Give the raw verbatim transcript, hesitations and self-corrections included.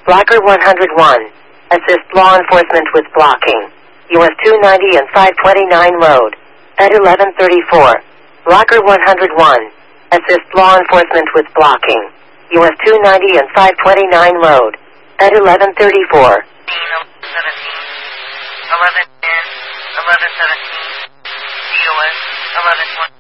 Blocker one hundred one. Assist law enforcement with blocking. U S two ninety and five twenty-nine road. At eleven thirty-four. Blocker one hundred one. Assist law enforcement with blocking. U S two ninety and five twenty-nine road. At eleven thirty-four. seventeen. eleven ten. eleven seventeen. C O S. eleven twenty.